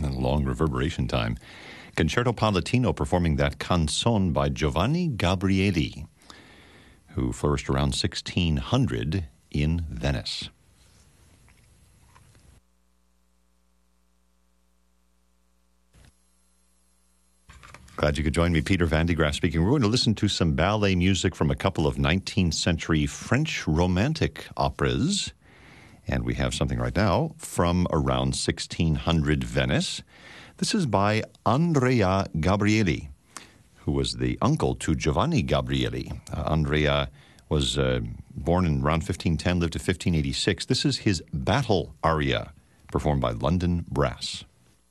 and a long reverberation time. Concerto Palatino performing that Canzone by Giovanni Gabrieli, who flourished around 1600 in Venice. Glad you could join me, Peter Van de Graaff speaking. We're going to listen to some ballet music from a couple of 19th century French Romantic operas. And we have something right now from around 1600 Venice. This is by Andrea Gabrieli, who was the uncle to Giovanni Gabrieli. Andrea was born in around 1510, lived to 1586. This is his battle aria, performed by London Brass.